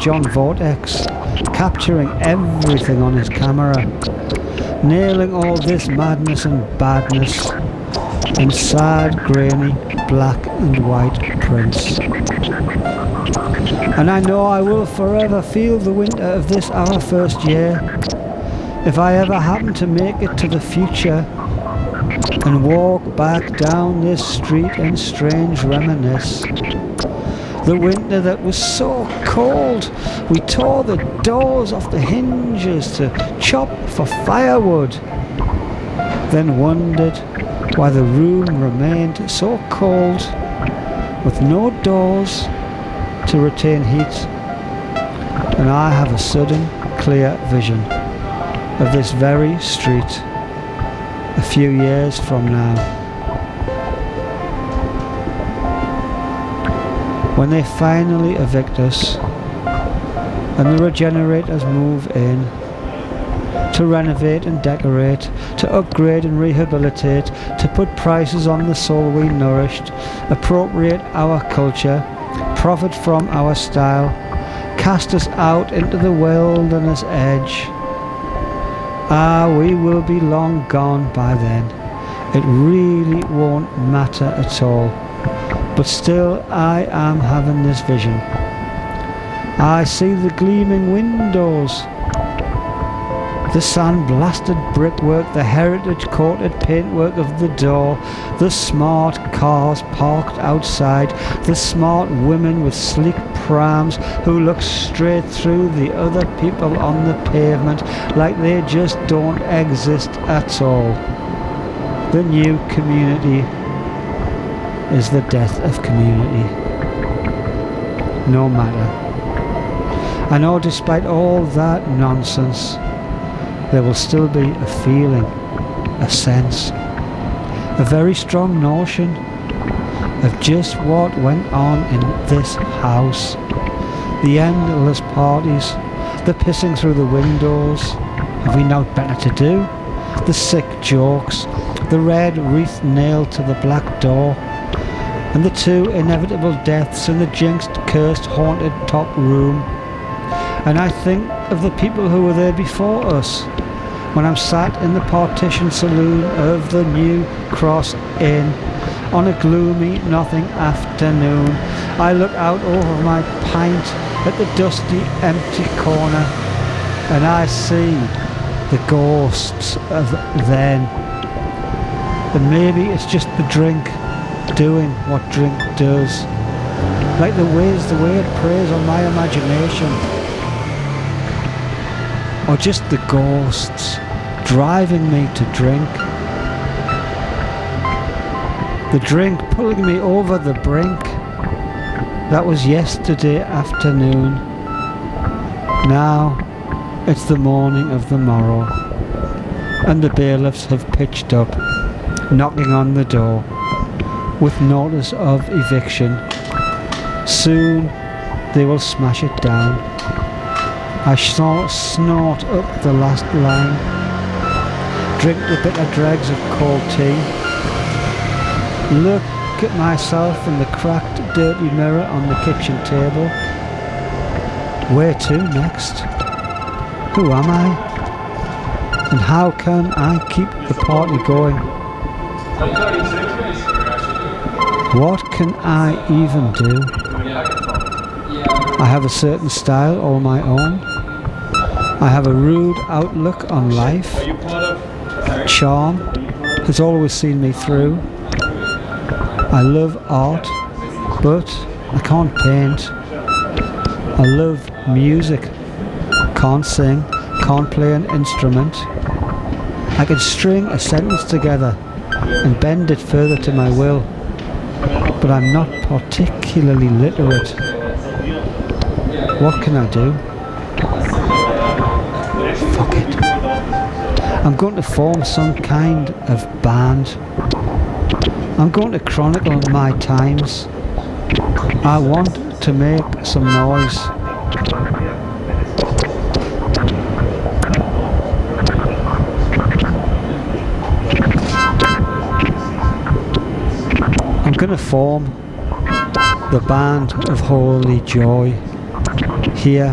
John Vortex, capturing everything on his camera, nailing all this madness and badness in sad, grainy, black and white prints. And I know I will forever feel the winter of this our first year, if I ever happen to make it to the future and walk back down this street and strange reminisce. The winter that was so cold, we tore the doors off the hinges to chop for firewood, then wondered why the room remained so cold with no doors to retain heat. And I have a sudden clear vision of this very street a few years from now, when they finally evict us and the regenerators move in to renovate and decorate, to upgrade and rehabilitate, to put prices on the soul we nourished, appropriate our culture, profit from our style, cast us out into the wilderness edge. We will be long gone by then. It really won't matter at all. But still I am having this vision. I see the gleaming windows, the sand-blasted brickwork, the heritage-coated paintwork of the door, the smart cars parked outside, the smart women with sleek prams who look straight through the other people on the pavement like they just don't exist at all. The new community is the death of community. No matter. I know despite all that nonsense, there will still be a feeling, a sense, a very strong notion of just what went on in this house. The endless parties, the pissing through the windows, have we naught better to do? The sick jokes, the red wreath nailed to the black door, and the two inevitable deaths in the jinxed, cursed, haunted top room. And I think of the people who were there before us, when I'm sat in the partition saloon of the New Cross Inn on a gloomy nothing afternoon. I look out over my pint at the dusty empty corner and I see the ghosts of then. And maybe it's just the drink doing what drink does, like the way it preys on my imagination, or just the ghosts driving me to drink, the drink pulling me over the brink. That was yesterday afternoon. Now it's the morning of the morrow, and the bailiffs have pitched up, knocking on the door with notice of eviction. Soon they will smash it down. I snort up the last line, drink the bitter dregs of cold tea, look at myself in the cracked, dirty mirror on the kitchen table. Where to next? Who am I? And how can I keep the party going? What can I even do? I have a certain style all my own. I have a rude outlook on life. Charm has always seen me through. I love art, but I can't paint. I love music, can't sing, can't play an instrument. I can string a sentence together and bend it further to my will, but I'm not particularly literate. What can I do? Fuck it. I'm going to form some kind of band. I'm going to chronicle my times. I want to make some noise. I'm going to form the band of holy joy here